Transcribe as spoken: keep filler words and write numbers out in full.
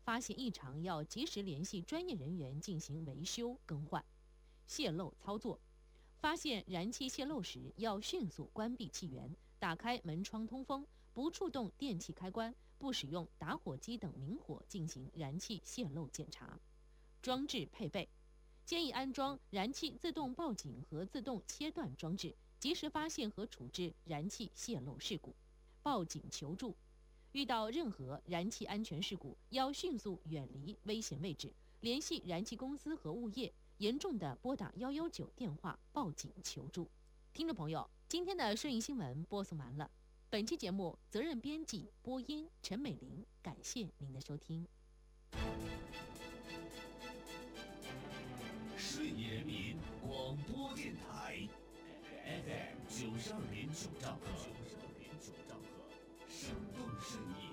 发现异常要及时联系专业人员进行维修更换。泄漏操作，发现燃气泄漏时，要迅速关闭气源，打开门窗通风，不触动电器开关，不使用打火机等明火进行燃气泄漏检查。装置配备，建议安装燃气自动报警和自动切断装置，及时发现和处置燃气泄漏事故。报警求助，遇到任何燃气安全事故，要迅速远离危险位置，联系燃气公司和物业，严重的拨打一一九电话报警求助。听众朋友，今天的摄影新闻播送完了。本期节目责任编辑播音陈美玲，感谢您的收听。 顺义人民广播电台 F M 九十二点九兆赫，九十二点九兆赫，生动顺义。